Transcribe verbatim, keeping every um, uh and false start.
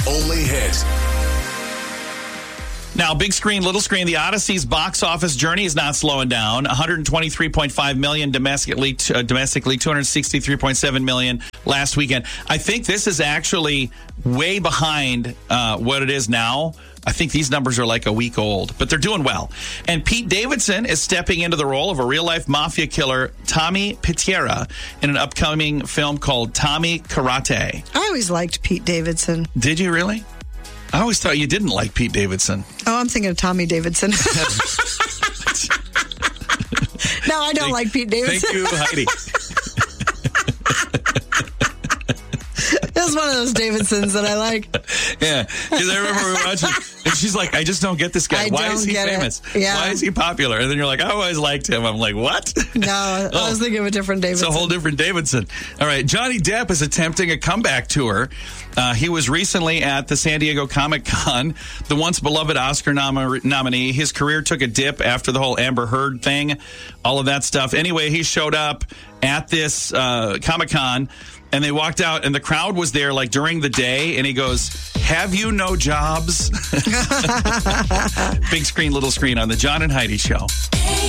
only hit. Now, big screen, little screen, the Odyssey's box office journey is not slowing down. one hundred twenty-three point five million domestically, uh, domestically two hundred sixty-three point seven million last weekend. I think this is actually way behind uh, what it is now. I think these numbers are like a week old, but they're doing well. And Pete Davidson is stepping into the role of a real-life mafia killer, Tommy Pietera, in an upcoming film called Tommy Karate. I always liked Pete Davidson. Did you really? I always thought you didn't like Pete Davidson. Oh, I'm thinking of Tommy Davidson. No, I don't thank, like Pete Davidson. Thank you, Heidi. It was one of those Davidsons that I like. Yeah, because I remember we were watching, and she's like, I just don't get this guy. I Why don't is he get famous? it. Yeah. Why is he popular? And then you're like, I always liked him. I'm like, what? No, I Oh. was thinking of a different Davidson. It's a whole different Davidson. All right, Johnny Depp is attempting a comeback tour. Uh, he was recently at the San Diego Comic-Con, the once beloved Oscar nom- nominee. His career took a dip after the whole Amber Heard thing, all of that stuff. Anyway, he showed up at this uh, Comic-Con, and they walked out, and the crowd was there like during the day, and he goes, have you no jobs? Big screen, little screen on the John and Heidi Show.